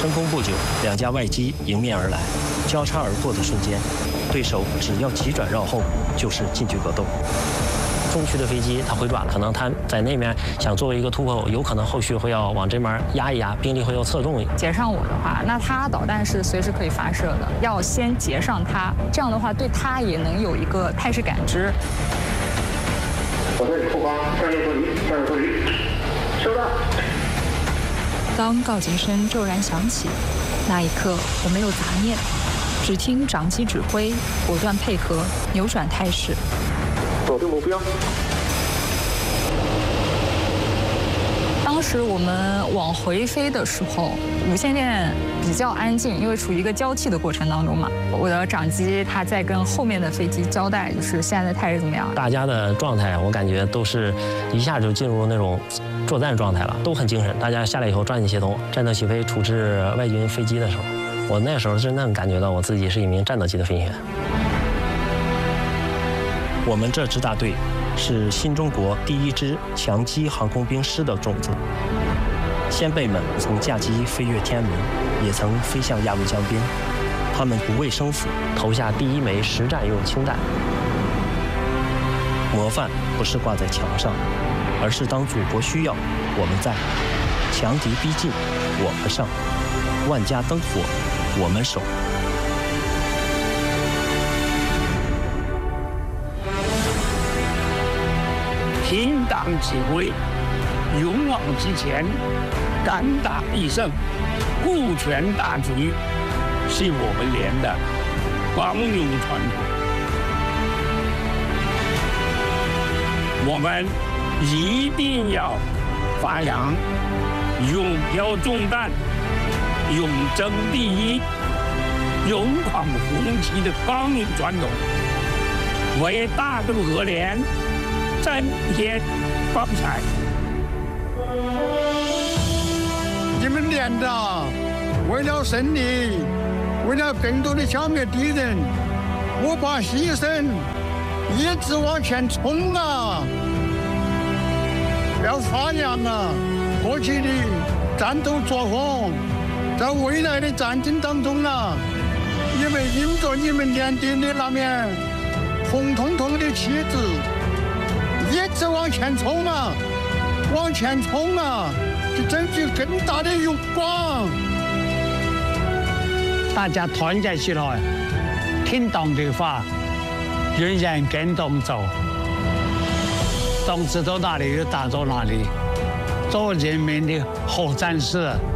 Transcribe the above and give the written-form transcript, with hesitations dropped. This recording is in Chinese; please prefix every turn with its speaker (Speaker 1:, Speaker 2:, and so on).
Speaker 1: 升空不久，两架外机迎面而来，交叉而过的瞬间，对手只要急转绕后，就是近距格斗。中区的飞机它回转了，可能它在那面想作为一个突破口，有可能后续会要往这边压一压，兵力会要侧重。
Speaker 2: 截上我的话，那它导弹是随时可以发射的，要先截上它，这样的话对它也能有一个态势感知。
Speaker 3: 我这里后方360度离，收到。
Speaker 2: 当告警声骤然响起，那一刻我没有杂念，只听长机指挥，果断配合，扭转态势。
Speaker 3: 锁定目标。
Speaker 2: 当时我们往回飞的时候，无线电比较安静，因为处于一个交替的过程当中嘛。我的长机他在跟后面的飞机交代，就是现在的态势怎么样。大家的状态，我感觉都是一下就进入那种作战状态了，都很精神。大家下来以后抓紧协同，战斗起飞处置外军飞机的时候，我那时候真正感觉到我自己是一名战斗机的飞行员。我们这支大队是新中国第一支强击航空兵师的种子，先辈们曾驾机飞越天安门，也曾飞向鸭绿江边，他们不畏生死，投下第一枚实战用氢弹。模范不是挂在墙上，而是当祖国需要，我们在；强敌逼近，我们上；万家灯火，我们守。
Speaker 4: 听党指挥，勇往直前，敢打必胜，顾全大局，是我们连的光荣传统。我们一定要发扬勇挑重担、勇争第一、勇闯红旗的光荣传统，为大渡河连增添光彩。
Speaker 5: 你们连长为了胜利，为了更多的消灭敌人，不怕牺牲，一直往前冲啊！要发扬啊过去的战斗作风，在未来的战争当中啊，你们迎着你们连队的那面红彤彤的旗帜，一直往前冲啊，往前冲啊，去争取更大的荣光。
Speaker 4: 大家团结起来，听党的话，人人跟党走，党指到哪里就打到哪里，做人民的好战士。